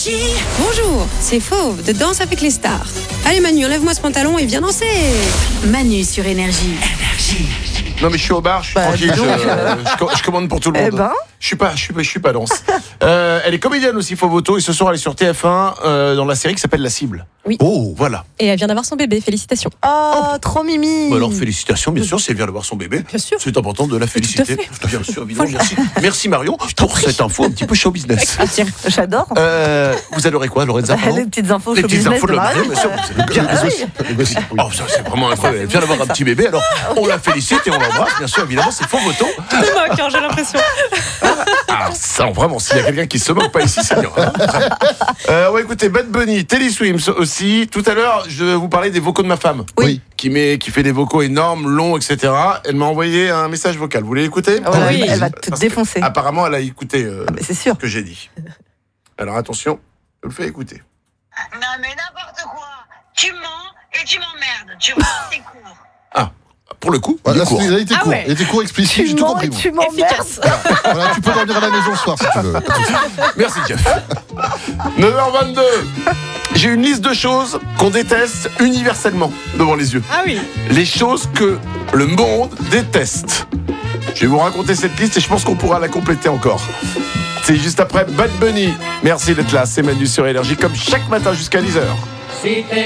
Bonjour, c'est Fauve de Danse avec les stars. Allez Manu, enlève-moi ce pantalon et viens danser. Manu sur Énergie. Non mais je suis au bar, je suis tranquille, je commande pour tout le monde. Eh ben. Je suis pas danse. Elle est comédienne aussi, Fauve, et ce soir elle est sur TF1 dans la série qui s'appelle La Cible. Oui. Oh, voilà. Et elle vient d'avoir son bébé, félicitations. Oh, trop mimi. Alors félicitations, bien sûr, si elle vient d'avoir son bébé. Bien sûr. C'est important de la féliciter. Tout à Bien sûr, évidemment, merci. Merci Marion pour cette info un petit peu show business. J'adore. Vous adorez quoi, Lorenza? Les petites infos Les show petites business infos de de Marion. Marion, bien sûr. Oh, ça c'est vraiment incroyable. Elle vient d'avoir un petit bébé, alors on la félicite et on l'embrasse, bien sûr, évidemment, c'est Fauve. Tout est moque, j'ai l'impression. Ah, ça, vraiment, s'il y a quelqu'un qui se moque pas ici, c'est bien. On va écouter Bad Bunny, Teddy Swims aussi. Tout à l'heure, je vais vous parler des vocaux de ma femme. Oui. Qui fait des vocaux énormes, longs, etc. Elle m'a envoyé un message vocal. Vous voulez l'écouter? Oh là, Oui. elle va te Parce que, défoncer. apparemment, elle a écouté Mais c'est sûr. ce que j'ai dit. Alors attention, je le fais écouter. Non mais n'importe quoi. Tu mens et tu m'emmerdes. Tu vois, c'est court. Ah, pour le coup, Voilà, du court. il a été Ah court. ouais. Il a été court, explicite, j'ai Tu tout mens compris. et moi. tu m'emmerdes. Efficace. Voilà, tu peux dormir à la maison ce soir si tu veux. Merci Jeff. 9h22. J'ai une liste de choses qu'on déteste universellement devant les yeux. Ah oui. Les choses que le monde déteste. Je vais vous raconter cette liste et je pense qu'on pourra la compléter encore. C'est juste après Bad Bunny. Merci d'être là, c'est Manu sur Énergie comme chaque matin jusqu'à 10h.